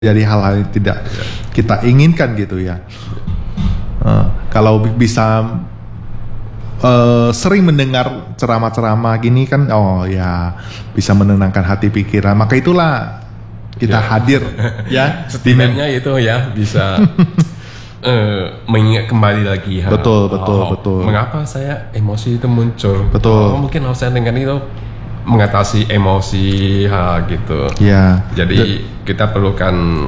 jadi hal-hal yang tidak kita inginkan gitu ya. Kalau bisa sering mendengar ceramah-ceramah gini kan, oh ya bisa menenangkan hati pikiran. Maka itulah kita hadir ya. Setidaknya itu ya bisa mengingat kembali lagi. Betul. Mengapa saya emosi itu muncul? Betul. Mungkin harus saya dengan itu mengatasi emosi gitu. Ya. Jadi kita perlukan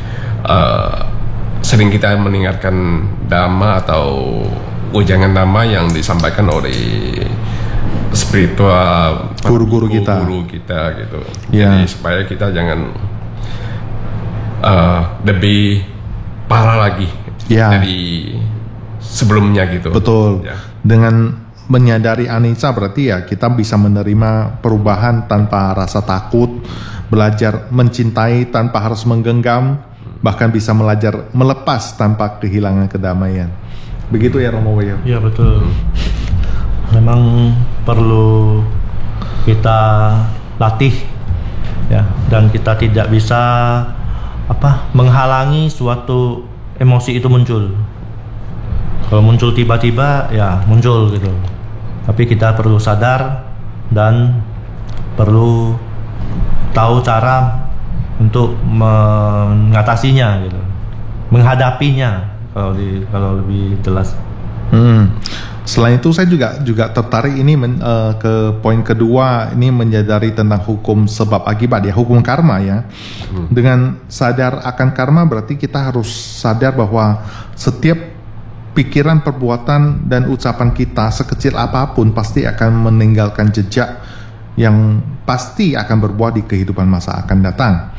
sering kita mendengarkan dhamma atau ujangan dhamma yang disampaikan oleh spiritual guru-guru kita gitu. Ya. Jadi supaya kita jangan lebih parah lagi dari sebelumnya gitu. Betul. Ya. Dengan menyadari anicca berarti ya kita bisa menerima perubahan tanpa rasa takut, belajar mencintai tanpa harus menggenggam, bahkan bisa belajar melepas tanpa kehilangan kedamaian. Begitu ya Romo Wayo? Iya betul. Memang perlu kita latih ya, dan kita tidak bisa menghalangi suatu emosi itu muncul. Kalau muncul tiba-tiba ya muncul gitu. Tapi kita perlu sadar dan perlu tahu cara untuk mengatasinya gitu, menghadapinya kalau lebih jelas. Selain itu saya juga tertarik ini ke poin kedua, ini menyadari tentang hukum sebab akibat ya, hukum karma ya. Dengan sadar akan karma berarti kita harus sadar bahwa setiap pikiran, perbuatan, dan ucapan kita sekecil apapun pasti akan meninggalkan jejak yang pasti akan berbuah di kehidupan masa akan datang.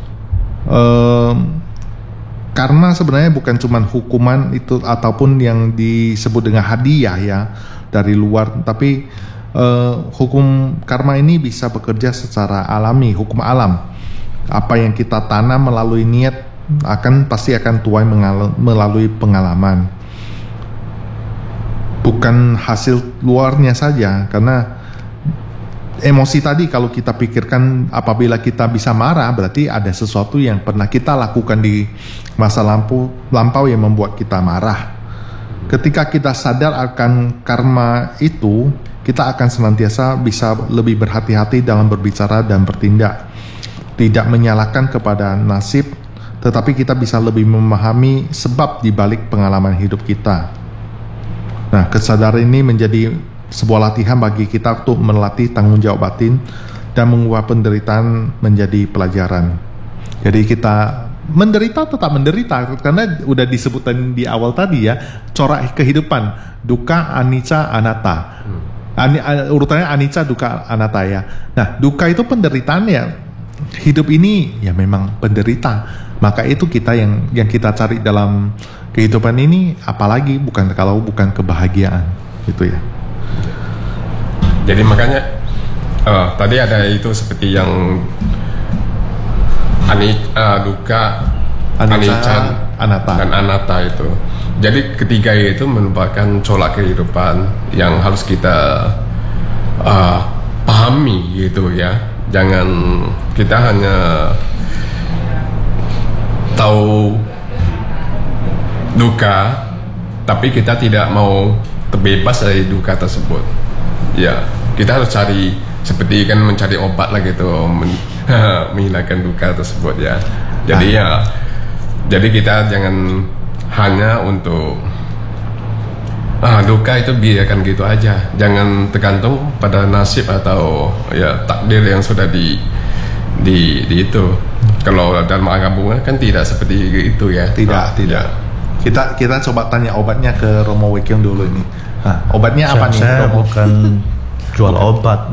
Karma sebenarnya bukan cuma hukuman itu ataupun yang disebut dengan hadiah ya dari luar, tapi hukum karma ini bisa bekerja secara alami, hukum alam. Apa yang kita tanam melalui niat pasti akan tuai melalui pengalaman. Bukan hasil luarnya saja, karena emosi tadi kalau kita pikirkan apabila kita bisa marah berarti ada sesuatu yang pernah kita lakukan di masa lampau yang membuat kita marah. Ketika kita sadar akan karma itu, kita akan senantiasa bisa lebih berhati-hati dalam berbicara dan bertindak. Tidak menyalahkan kepada nasib, tetapi kita bisa lebih memahami sebab di balik pengalaman hidup kita. Nah, kesadaran ini menjadi sebuah latihan bagi kita untuk melatih tanggung jawab batin dan mengubah penderitaan menjadi pelajaran. Jadi kita menderita tetap menderita karena udah disebutkan di awal tadi ya, corak kehidupan duka, anicca, anatta. Urutannya anicca, duka, anatta ya. Nah, duka itu penderitaan ya. Hidup ini ya memang penderita. Maka itu kita yang kita cari dalam kehidupan ini, apalagi bukan kebahagiaan gitu ya. Jadi makanya tadi ada itu seperti yang duka, anicca, anatta dan anatta itu. Jadi ketiga itu merupakan corak kehidupan yang harus kita pahami gitu ya. Jangan kita hanya tahu duka, tapi kita tidak mau terbebas dari duka tersebut. Ya, kita harus cari seperti kan mencari obat lah gitu, menghilangkan duka tersebut ya. Jadi jadi kita jangan hanya untuk duka itu biarkan gitu aja. Jangan tergantung pada nasib atau ya takdir yang sudah di itu. Kalau dalam agama kan tidak seperti itu ya. Tidak. Kita coba tanya obatnya ke Romo Wekyong dulu ini. Obatnya apa nih? Saya bukan jual obat.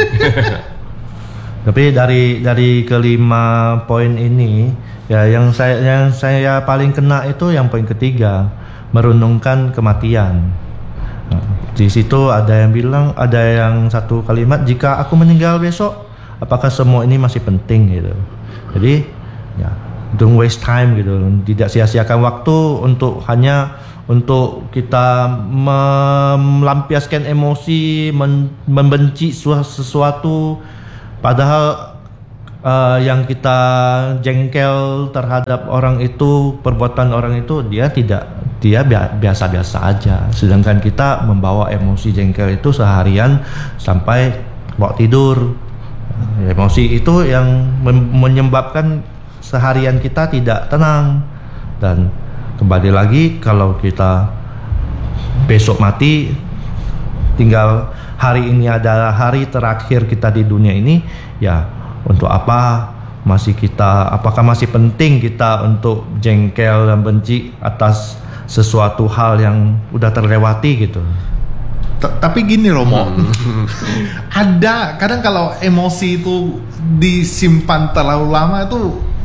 Tapi dari kelima poin ini ya, yang saya paling kena itu yang poin ketiga, merenungkan kematian. Di situ ada yang satu kalimat, jika aku meninggal besok, apakah semua ini masih penting gitu. Jadi ya, don't waste time gitu, tidak sia-siakan waktu hanya untuk kita melampiaskan emosi, membenci sesuatu, padahal yang kita jengkel terhadap orang itu, perbuatan orang itu, dia biasa-biasa aja. Sedangkan kita membawa emosi jengkel itu seharian sampai bawa tidur. Emosi itu yang menyebabkan seharian kita tidak tenang. Dan kembali lagi, kalau kita besok mati, tinggal hari ini adalah hari terakhir kita di dunia ini, ya untuk apa apakah masih penting kita untuk jengkel dan benci atas sesuatu hal yang udah terlewati gitu. Tapi gini Romo, ada kadang kalau emosi itu disimpan terlalu lama itu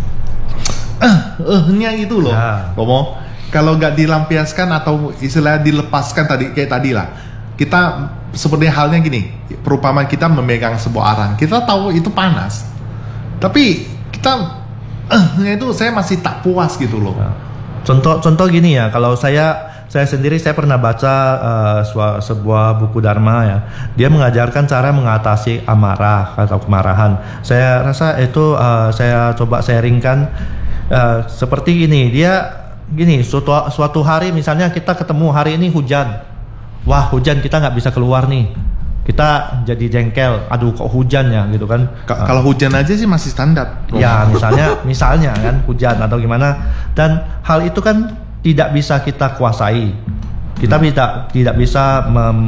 nya gitu loh, Romo. Kalau nggak dilampiaskan atau istilahnya dilepaskan kayak tadi lah, kita seperti halnya gini, perumpamaan kita memegang sebuah arang, kita tahu itu panas, tapi kita itu saya masih tak puas gitu loh. Contoh gini ya, kalau saya sendiri pernah baca sebuah buku Dharma ya. Dia mengajarkan cara mengatasi amarah atau kemarahan. Saya rasa itu saya coba sharingkan seperti ini. Dia gini, suatu hari misalnya kita ketemu hari ini hujan. Wah, hujan, kita nggak bisa keluar nih. Kita jadi jengkel. Aduh, kok hujan ya gitu kan. Kalau hujan aja sih masih standar. Ya, misalnya kan hujan atau gimana. Dan hal itu kan tidak bisa kita kuasai. Kita tidak bisa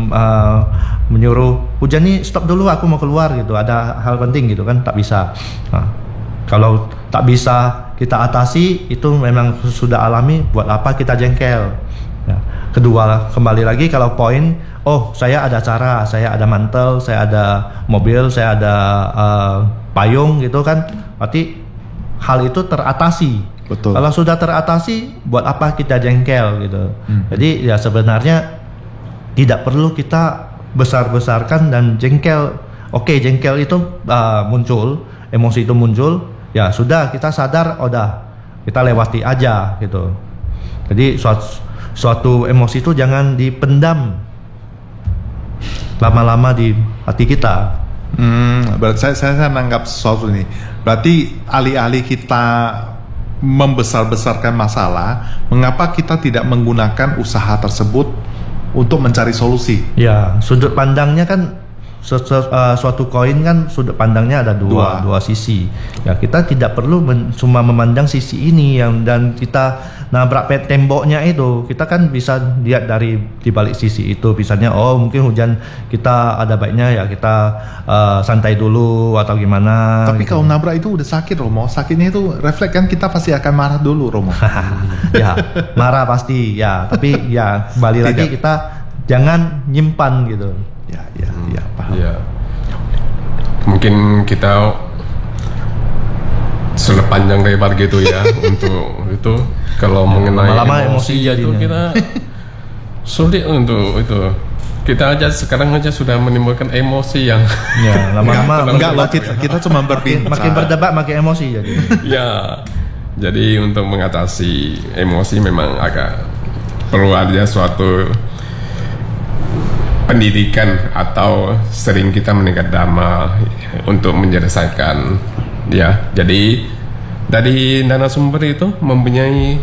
menyuruh hujan nih stop dulu, aku mau keluar gitu. Ada hal penting gitu kan, tak bisa. Nah, kalau tak bisa kita atasi, itu memang sudah alami. Buat apa kita jengkel? Ya. Kedua, kembali lagi kalau poin, saya ada cara, saya ada mantel, saya ada mobil, saya ada payung gitu kan. Berarti hal itu teratasi. Betul. Kalau sudah teratasi, buat apa kita jengkel gitu. Jadi ya sebenarnya tidak perlu kita besar-besarkan dan jengkel. Oke, jengkel itu muncul, emosi itu muncul, ya sudah, kita sadar, kita lewati aja gitu. Jadi suatu emosi itu jangan dipendam lama-lama di hati kita. Berarti saya menganggap sesuatu ini. Berarti alih-alih kita membesar-besarkan masalah, mengapa kita tidak menggunakan usaha tersebut untuk mencari solusi? Ya, sudut pandangnya kan suatu koin kan sudut pandangnya ada dua sisi. Ya, kita tidak perlu cuma memandang sisi ini dan kita nabrak temboknya itu. Kita kan bisa lihat dari dibalik sisi itu. Misalnya, mungkin hujan, kita ada baiknya ya kita santai dulu atau gimana. Tapi gitu. Kalau nabrak itu udah sakit, Romo. Sakitnya itu refleks kan, kita pasti akan marah dulu, Romo. Ya, marah pasti ya. Tapi ya kembali lagi, kita jangan nyimpan gitu. Ya, paham. Ya. Mungkin kita sudah panjang lebar gitu ya untuk itu. Kalau mengenai lama-lama emosi itu kita sulit untuk itu. Kita aja sekarang sudah menimbulkan emosi yang lama-lama enggak loh, kita cuma berbincang. Makin berdebat makin emosi jadi. Ya. Jadi untuk mengatasi emosi memang agak perlu ada suatu pendidikan atau sering kita mendengar dhamma untuk menyelesaikan ya. Jadi dari narasumber itu mempunyai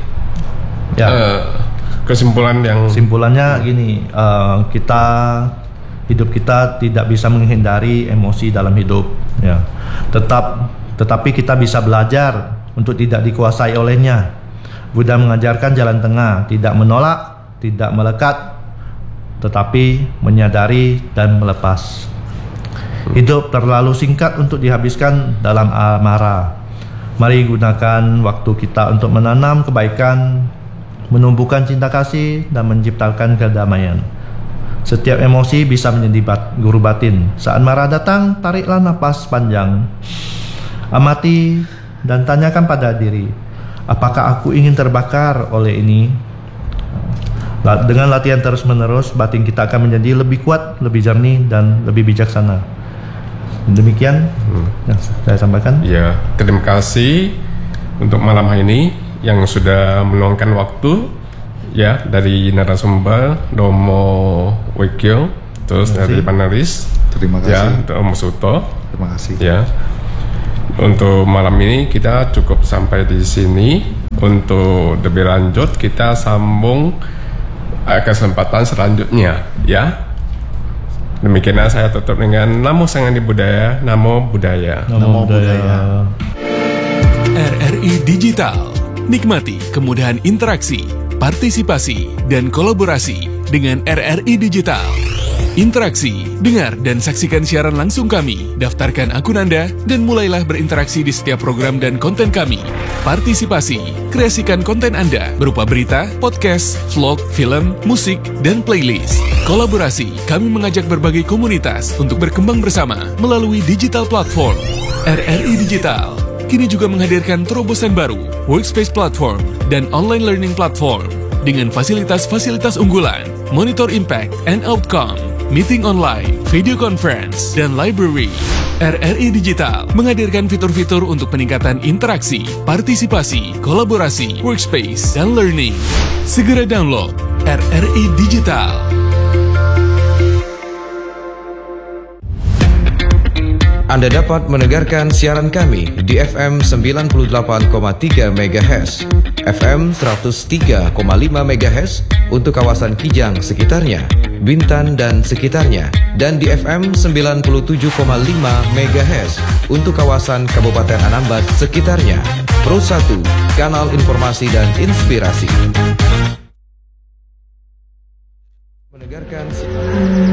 kesimpulannya gini, hidup kita tidak bisa menghindari emosi dalam hidup ya. Tetapi kita bisa belajar untuk tidak dikuasai olehnya. Buddha mengajarkan jalan tengah, tidak menolak, tidak melekat, tetapi menyadari dan melepas. Hidup terlalu singkat untuk dihabiskan dalam amarah. Mari gunakan waktu kita untuk menanam kebaikan, menumbuhkan cinta kasih, dan menciptakan kedamaian. Setiap emosi bisa menjadi guru batin. Saat marah datang, tariklah napas panjang. Amati dan tanyakan pada diri, apakah aku ingin terbakar oleh ini? Dengan latihan terus-menerus, batin kita akan menjadi lebih kuat, lebih jernih, dan lebih bijaksana. Demikian yang saya sampaikan. Ya, terima kasih untuk malam hari ini yang sudah meluangkan waktu ya, dari narasumber Romo Wekyo, terus dari panelis. Terima kasih. Ya, Romo Suto. Terima kasih. Ya. Untuk malam ini kita cukup sampai di sini. Untuk lebih lanjut kita sambung kesempatan selanjutnya, ya. Demikianlah saya tutup dengan Namo Sangani Budaya, Namo Budaya. Namo Budaya. RRI Digital. Nikmati kemudahan interaksi, partisipasi, dan kolaborasi dengan RRI Digital. Interaksi, dengar dan saksikan siaran langsung kami, daftarkan akun Anda, dan mulailah berinteraksi di setiap program dan konten kami. Partisipasi, kreasikan konten Anda berupa berita, podcast, vlog, film, musik, dan playlist. Kolaborasi, kami mengajak berbagai komunitas untuk berkembang bersama melalui digital platform. RRI Digital kini juga menghadirkan terobosan baru, workspace platform, dan online learning platform dengan fasilitas-fasilitas unggulan, monitor impact and outcome, meeting online, video conference, dan library. RRI Digital menghadirkan fitur-fitur untuk peningkatan interaksi, partisipasi, kolaborasi, workspace, dan learning. Segera download RRI Digital. Anda dapat mendengarkan siaran kami di FM 98,3 MHz, FM 103,5 MHz untuk kawasan Kijang sekitarnya, Bintan dan sekitarnya, dan di FM 97,5 MHz untuk kawasan Kabupaten Anambas sekitarnya. Pro 1, kanal informasi dan inspirasi. Mendengarkan